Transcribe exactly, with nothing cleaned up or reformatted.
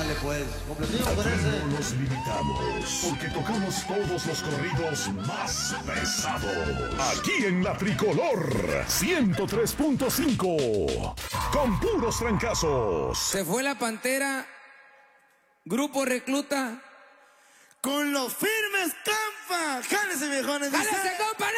Dale pues, complacido con ese. No nos limitamos, porque tocamos todos los corridos más pesados. Aquí en La Tricolor, ciento tres punto cinco, con puros trancazos. Se fue la Pantera, Grupo Recluta. Con los firmes Campa. Jálese, viejones. ¡Jálese, compa!